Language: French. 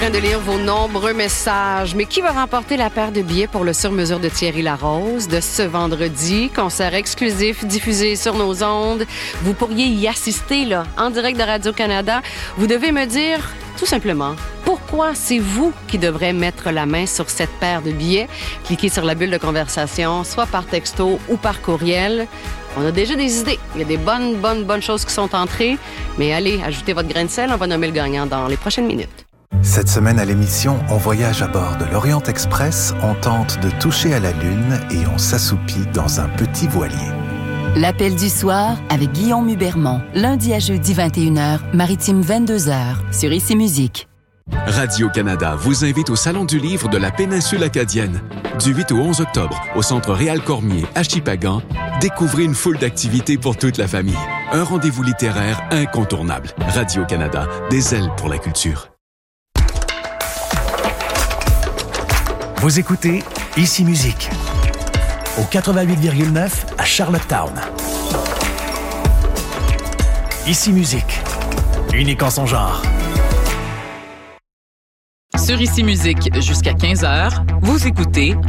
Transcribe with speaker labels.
Speaker 1: De lire vos nombreux messages. Mais qui va remporter la paire de billets pour le sur-mesure de Thierry Larose de ce vendredi? Concert exclusif diffusé sur nos ondes. Vous pourriez y assister là, en direct de Radio-Canada. Vous devez me dire tout simplement pourquoi c'est vous qui devrez mettre la main sur cette paire de billets. Cliquez sur la bulle de conversation, soit par texto ou par courriel. On a déjà des idées. Il y a des bonnes choses qui sont entrées. Mais allez, ajoutez votre grain de sel. On va nommer le gagnant dans les prochaines minutes.
Speaker 2: Cette semaine à l'émission, on voyage à bord de l'Orient Express, on tente de toucher à la Lune et on s'assoupit dans un petit voilier.
Speaker 3: L'appel du soir avec Guillaume Hubermont, lundi à jeudi 21h, maritime 22h, sur Ici Musique.
Speaker 4: Radio-Canada vous invite au Salon du livre de la péninsule acadienne. Du 8 au 11 octobre, au Centre Réal Cormier, à Shippagan, découvrez une foule d'activités pour toute la famille. Un rendez-vous littéraire incontournable. Radio-Canada, des ailes pour la culture.
Speaker 5: Vous écoutez Ici Musique, au 88,9 à Charlottetown. Ici Musique, unique en son genre.
Speaker 6: Sur Ici Musique, jusqu'à 15h, vous écoutez